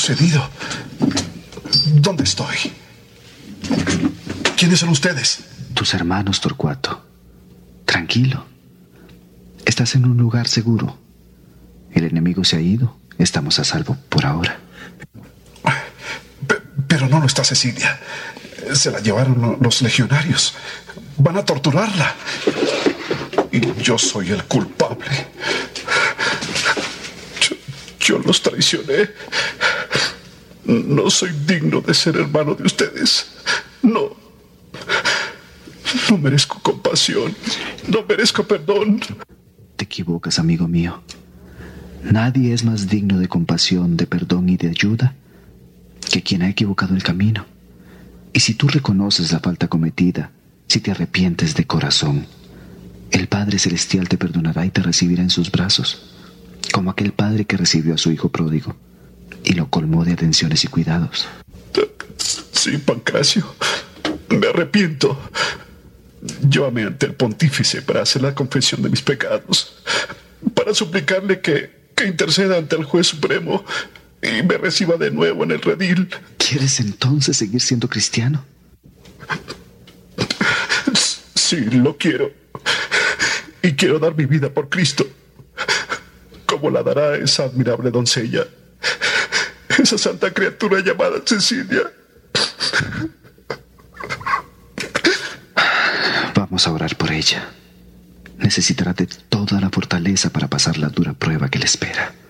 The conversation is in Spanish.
sucedido? ¿Dónde estoy? ¿Quiénes son ustedes? Tus hermanos, Torcuato. Tranquilo. Estás en un lugar seguro. El enemigo se ha ido. Estamos a salvo por ahora. Pero no lo está Cecilia. Se la llevaron los legionarios. Van a torturarla. Y yo soy el culpable. Yo los traicioné. No soy digno de ser hermano de ustedes. No merezco compasión. No merezco perdón. Te equivocas, amigo mío. Nadie es más digno de compasión, de perdón y de ayuda que quien ha equivocado el camino. Y si tú reconoces la falta cometida, si te arrepientes de corazón, el Padre Celestial te perdonará y te recibirá en sus brazos, como aquel padre que recibió a su hijo pródigo y lo colmó de atenciones y cuidados. Sí, Pancracio, me arrepiento. Llévame ante el pontífice para hacer la confesión de mis pecados, para suplicarle que interceda ante el juez supremo y me reciba de nuevo en el redil. ¿Quieres entonces seguir siendo cristiano? Sí, lo quiero. Y quiero dar mi vida por Cristo, como la dará esa admirable doncella, esa santa criatura llamada Cecilia. Vamos a orar por ella. Necesitará de toda la fortaleza para pasar la dura prueba que le espera.